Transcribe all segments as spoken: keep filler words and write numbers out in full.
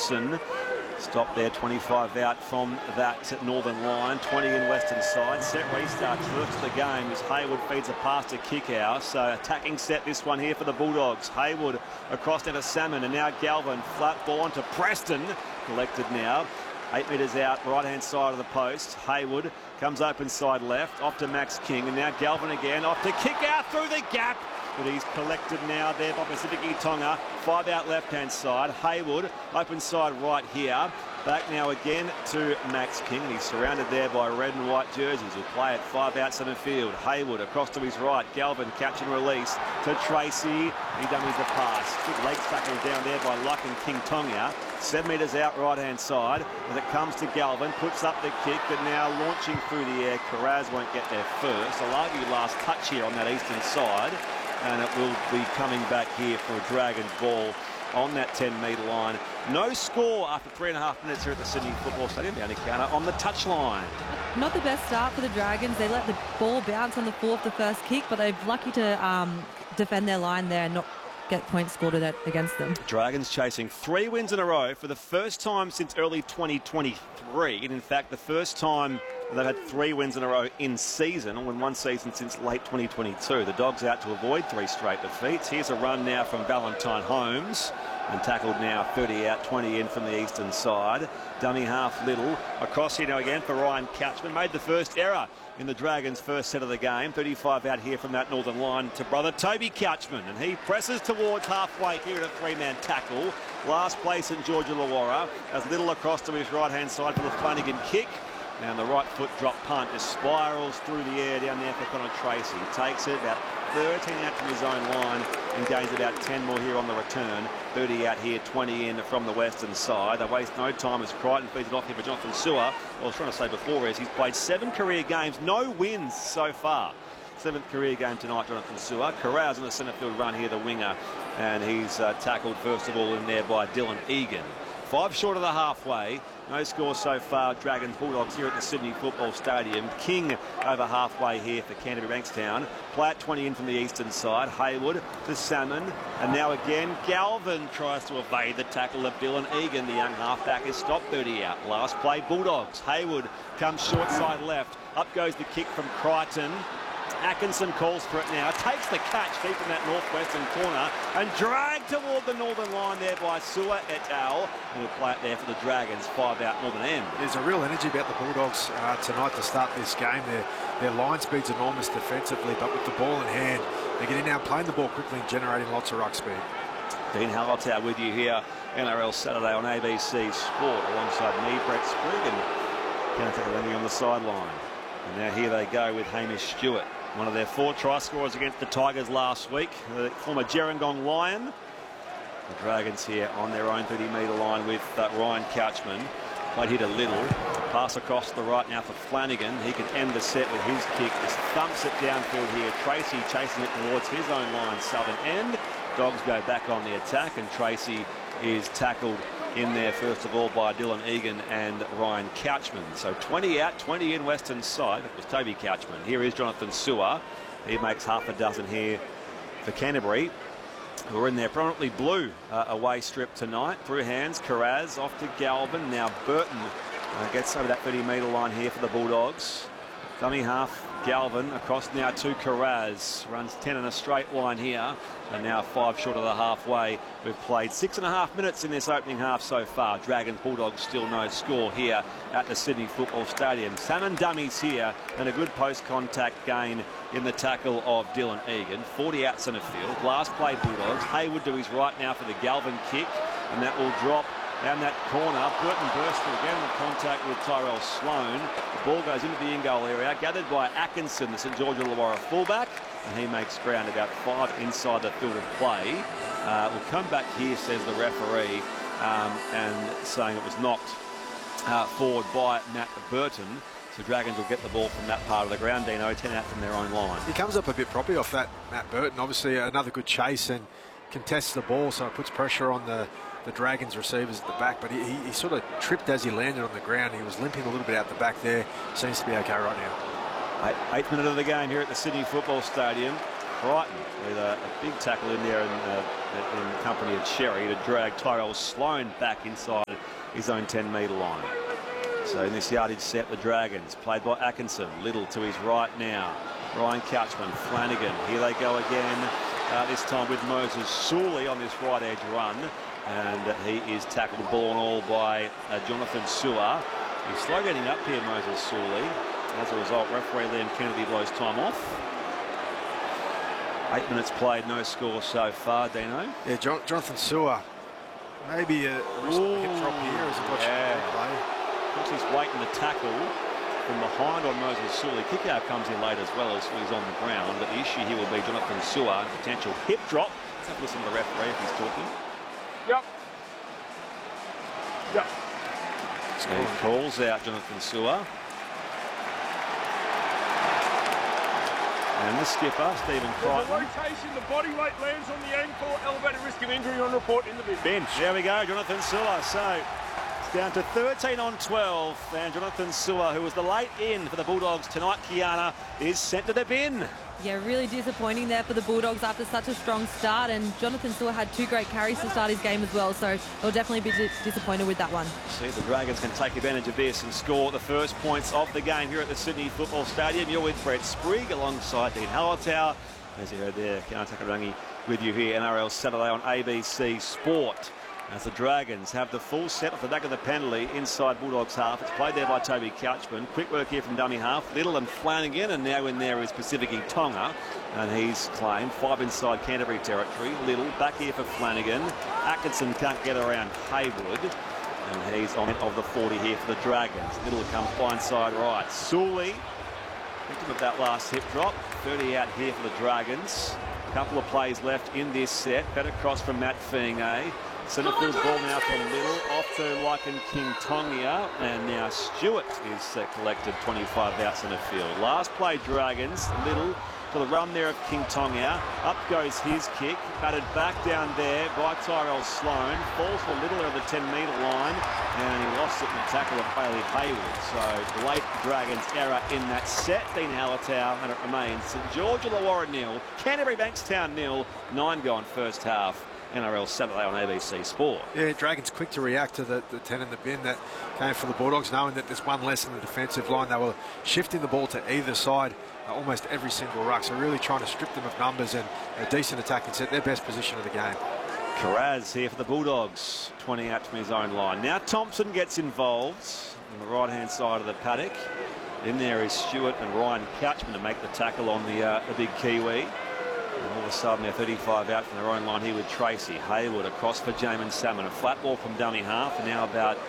Atkinson. Stop there, twenty-five out from that northern line, twenty in western side. Set restart first of the game as Hayward feeds a pass to Kickow. So attacking set this one here for the Bulldogs. Hayward across down to Salmon, and now Galvin. Flat ball onto Preston. Collected now. Eight metres out, right-hand side of the post. Hayward comes open side left, off to Max King, and now Galvin again, off to Kickow through the gap. But he's collected now there by Pacific Tonga. Five out left-hand side. Hayward, open side right here. Back now again to Max King. And he's surrounded there by red and white jerseys who play at five out centre field. Hayward across to his right. Galvin catch and release to Tracy. He dummies the pass. Good leg tackle down there by Luck and King Tonga. Seven metres out right-hand side. As it comes to Galvin, puts up the kick, but now launching through the air. Karaz won't get there first. I'll argue last touch here on that eastern side. And it will be coming back here for a Dragons ball on that ten metre line. No score after three and a half minutes here at the Sydney Football Stadium. Down to counter on the touchline. Not the best start for the Dragons. They let the ball bounce on the fourth, the first kick, but they're lucky to um, defend their line there and not get points scored against them. Dragons chasing three wins in a row for the first time since early twenty twenty-three. And in fact, the first time they've had three wins in a row in season, or in one season since late twenty twenty-two. The Dogs out to avoid three straight defeats. Here's a run now from Valentine Holmes. And tackled now, thirty out, twenty in from the eastern side. Dummy half Little. Across here now again for Ryan Catchman. Made the first error in the Dragons' first set of the game. thirty-five out here from that northern line to brother Toby Catchman. And he presses towards halfway here at a three-man tackle. Last place in Georgia Illawarra. As Little across to his right-hand side for the Flanagan kick. And the right foot drop punt just spirals through the air down there for Connor Tracy. Takes it about thirteen out from his own line and gains about ten more here on the return. thirty out here, twenty in from the western side. They waste no time as Crichton feeds it off here for Jonathan Su'A. What I was trying to say before is he's played seven career games, no wins so far. Seventh career game tonight, Jonathan Su'A. Carouse in the centre field run here, the winger. And he's uh, tackled first of all in there by Dylan Egan. Five short of the halfway. No score so far. Dragons Bulldogs here at the Sydney Football Stadium. King over halfway here for Canterbury Bankstown. Platt twenty in from the eastern side. Hayward to Salmon. And now again, Galvin tries to evade the tackle of Dylan Egan. The young halfback is stopped thirty out. Last play, Bulldogs. Hayward comes short side left. Up goes the kick from Crichton. Atkinson calls for it now, takes the catch deep in that northwestern corner and dragged toward the northern line there by Su'A et al. And we'll play it there for the Dragons, five out northern end. There's a real energy about the Bulldogs uh, tonight to start this game. Their, their line speed's enormous defensively, but with the ball in hand, they're getting out playing the ball quickly and generating lots of ruck speed. Dean Hallertau with you here, N R L Saturday on A B C Sport, alongside me, Brett Sprigg, and Counter landing on the sideline. And now here they go with Hamish Stewart. One of their four try scorers against the Tigers last week, the former Gerringong Lion. The Dragons here on their own thirty metre line with uh, Ryan Couchman. Played here to Little. Pass across the right now for Flanagan. He can end the set with his kick. Just thumps it downfield here. Tracy chasing it towards his own line, southern end. Dogs go back on the attack, and Tracy is tackled in there first of all by Dylan Egan and Ryan Couchman. So twenty out, twenty in western side. It was Toby Couchman. Here is Jonathan Su'A. He makes half a dozen here for Canterbury, who are in their prominently blue uh, away strip tonight. Through hands, Karaz off to Galvin. Now Burton uh, gets over that thirty metre line here for the Bulldogs. Dummy half, Galvin across now to Karaz. Runs ten in a straight line here. And now five short of the halfway. We've played six and a half minutes in this opening half so far. Dragons Bulldogs still no score here at the Sydney Football Stadium. Salmon dummies here, and a good post-contact gain in the tackle of Dylan Egan. forty out centre field. Last play Bulldogs. Hayward to his right now for the Galvin kick, and that will drop down that corner. Burton bursts through again in contact with Tyrell Sloan. The ball goes into the in-goal area, gathered by Atkinson, the St George Illawarra fullback, and he makes ground about five inside the field of play. Uh, we'll come back here, says the referee, um, and saying it was knocked uh, forward by Matt Burton. So Dragons will get the ball from that part of the ground. Dino, ten out from their own line. He comes up a bit properly off that, Matt Burton. Obviously another good chase and contests the ball, so it puts pressure on the the Dragons receivers at the back, but he, he, he sort of tripped as he landed on the ground. He was limping a little bit out the back there. Seems to be okay right now. Eight, eighth minute of the game here at the Sydney Football Stadium. Crichton with a, a big tackle in there in, uh, in company of Sherry to drag Tyrell Sloan back inside his own ten metre line. So in this yardage set, the Dragons, played by Atkinson. Little to his right now. Ryan Couchman, Flanagan. Here they go again, uh, this time with Moses Suley on this right edge run. And uh, he is tackled ball and all by uh, Jonathan Su'A. He's slow getting up here, Moses Suley. As a result, referee Liam Kennedy blows time off. Eight minutes played, no score so far, Dino. Yeah, John, Jonathan Su'A. Maybe a, a hip drop here as a watching yeah. play. Looks he's waiting to tackle from behind on Moses Suley. Kick out comes in late as well as he's on the ground. But the issue here will be Jonathan Su'A and potential hip drop. Let's have a listen to the referee if he's talking. Yep. Yep. So he calls out Jonathan Su'A. And the skipper, Stephen Crichton. Rotation, the body weight lands on the ankle, elevated risk of injury on report in the bin. Bench. There we go, Jonathan Su'A. So it's down to thirteen on twelve. And Jonathan Su'A, who was the late in for the Bulldogs tonight, Kiana, is sent to the bin. Yeah, really disappointing there for the Bulldogs after such a strong start. And Jonathan Su'A had two great carries to start his game as well. So they'll definitely be di disappointed with that one. See, the Dragons can take advantage of this and score the first points of the game here at the Sydney Football Stadium. You're with Brett Sprigg alongside Dean Hallertau. As you heard there, Kiana Takarangi with you here, N R L Saturday on A B C Sport. As the Dragons have the full set off the back of the penalty inside Bulldogs half. It's played there by Toby Couchman. Quick work here from dummy half. Little and Flanagan, and now in there is Pacific Tonga. And he's claimed five inside Canterbury territory. Little back here for Flanagan. Atkinson can't get around Haywood. And he's on of the forty here for the Dragons. Little comes blindside right. Suley, victim of that last hip drop. thirty out here for the Dragons. A couple of plays left in this set. Better cross from Matt Feeney. Centre field ball now from Little, off to Lycan King Tongia, and now Stewart is uh, collected twenty-five out centre field. Last play Dragons, Little for the run there of King Tongia. Up goes his kick, batted back down there by Tyrell Sloan, falls for Little over the ten metre line, and he lost it in the tackle of Bailey Haywood. So late Dragons error in that set. Dean Hallertau, and it remains St George Illawarra nil, Canterbury Bankstown nil, nine gone first half. N R L Saturday on A B C Sport. Yeah, Dragons quick to react to the, the ten in the bin that came for the Bulldogs, knowing that there's one less in the defensive line. They were shifting the ball to either side uh, almost every single ruck, so really trying to strip them of numbers and a decent attack and set their best position of the game. Carraz here for the Bulldogs, twenty out from his own line. Now Thompson gets involved on the right-hand side of the paddock. In there is Stewart and Ryan Couchman to make the tackle on the, uh, the big Kiwi. And all of a sudden they're thirty-five out from their own line here with Tracy. Haywood across for Jamin Salmon. A flat ball from dummy half, and now about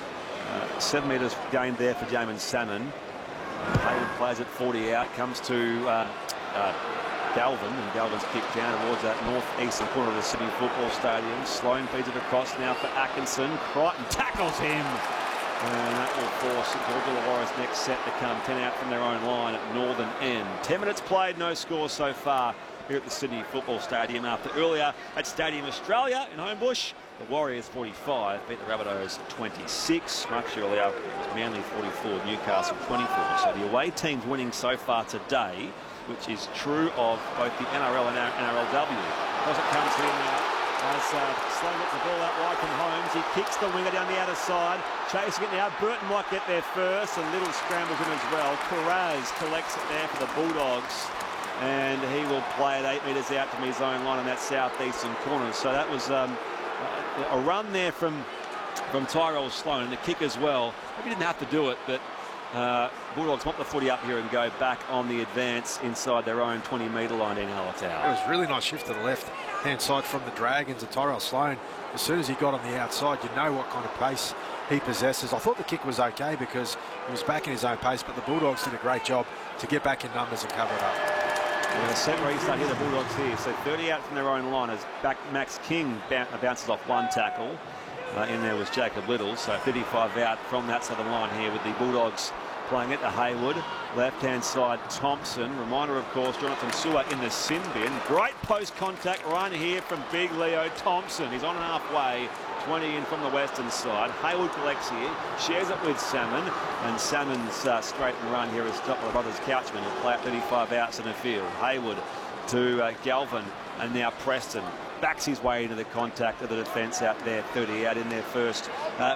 uh, seven metres gained there for Jamin Salmon. Haywood plays at forty out, comes to uh, uh, Galvin, and Galvin's kicked down towards that north-eastern corner of the Sydney Football Stadium. Sloan feeds it across now for Atkinson. Crichton tackles him. And that will force George Illawarra's next set to come ten out from their own line at Northern End. ten minutes played, no score so far here at the Sydney Football Stadium after earlier at Stadium Australia in Homebush. The Warriors forty-five beat the Rabbitohs twenty-six. Much earlier it was Manly forty-four, Newcastle twenty-four. So the away team's winning so far today, which is true of both the N R L and N R L W. As it comes here now, as uh, Sloan gets the ball out wide from Holmes, he kicks the winger down the outer side, chasing it now. Burton might get there first, and Little scrambles in as well. Carraz collects it there for the Bulldogs, and he will play it eight metres out from his own line in that southeastern corner. So that was um, a run there from from Tyrell Sloan, and the kick as well. Maybe didn't have to do it, but uh, Bulldogs want the footy up here and go back on the advance inside their own twenty metre line in Hallertau. It was a really nice shift to the left-hand side from the Dragons, and Tyrell Sloan, as soon as he got on the outside, you know what kind of pace he possesses. I thought the kick was okay because he was back in his own pace, but the Bulldogs did a great job to get back in numbers and cover it up. Well, a set restart here, the Bulldogs here. So thirty out from their own line as back Max King bounces off one tackle. Uh, in there was Jacob Little, so thirty-five out from that southern line here with the Bulldogs playing it to Haywood. Left-hand side, Thompson. Reminder, of course, Jonathan Su'A in the sin bin. Great post-contact run here from Big Leo Thompson. He's on and halfway, twenty in from the western side. Haywood collects here, shares it with Salmon, and Salmon's uh, straight and run here is stopped by brothers Couchman, who play at thirty-five outs in the field. Haywood to uh, Galvin, and now Preston backs his way into the contact of the defence out there, thirty out in their first uh,